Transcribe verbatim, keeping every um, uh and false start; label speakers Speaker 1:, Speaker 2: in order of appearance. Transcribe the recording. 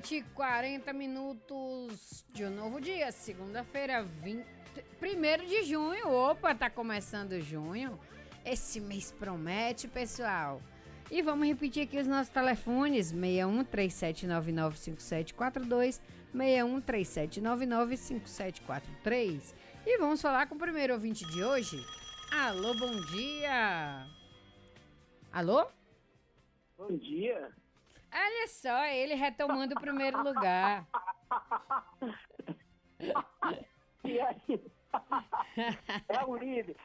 Speaker 1: noite e quarenta minutos de um novo dia, segunda-feira, vinte primeiro de junho. Opa, tá começando junho. Esse mês promete, pessoal. E vamos repetir aqui os nossos telefones: seis um três sete nove nove cinco sete quatro dois, seis um três sete nove nove cinco sete quatro três. E vamos falar com o primeiro ouvinte de hoje. Alô, bom dia. Alô?
Speaker 2: Bom dia.
Speaker 1: Olha só, ele retomando o primeiro lugar.
Speaker 2: E aí? É o líder.